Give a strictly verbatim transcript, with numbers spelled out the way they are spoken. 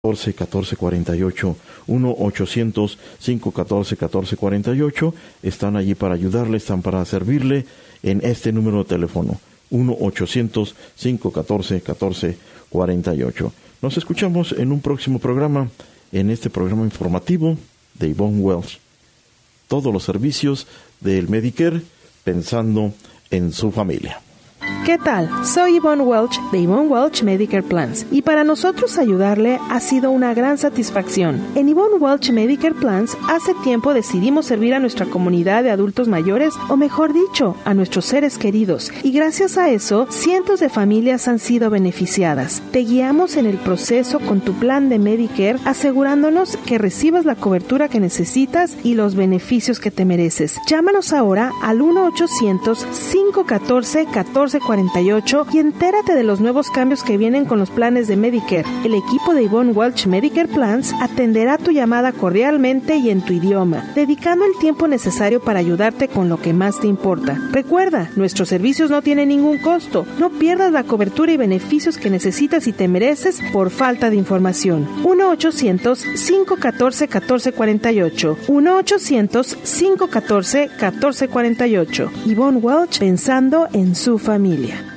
catorce cuarenta y ocho, uno ochocientos cinco catorce catorce cuarenta y ocho. Están allí para ayudarle, están para servirle en este número de teléfono, uno ochocientos cinco catorce catorce cuarenta y ocho. Nos escuchamos en un próximo programa, en este programa informativo de Yvonne Welch. Todos los servicios del Medicare pensando en su familia. ¿Qué tal? Soy Yvonne Welch de Yvonne Welch Medicare Plans y para nosotros ayudarle ha sido una gran satisfacción. En Yvonne Welch Medicare Plans hace tiempo decidimos servir a nuestra comunidad de adultos mayores, o mejor dicho, a nuestros seres queridos, y gracias a eso cientos de familias han sido beneficiadas. Te guiamos en el proceso con tu plan de Medicare, asegurándonos que recibas la cobertura que necesitas y los beneficios que te mereces. Llámanos ahora al uno ochocientos cinco catorce catorce cuarenta y ocho y entérate de los nuevos cambios que vienen con los planes de Medicare. El equipo de Yvonne Welch Medicare Plans atenderá tu llamada cordialmente y en tu idioma, dedicando el tiempo necesario para ayudarte con lo que más te importa. Recuerda, nuestros servicios no tienen ningún costo. No pierdas la cobertura y beneficios que necesitas y te mereces por falta de información. uno ochocientos cinco catorce catorce cuarenta y ocho. uno ochocientos cinco catorce catorce cuarenta y ocho. Yvonne Welch, pensando en su familia.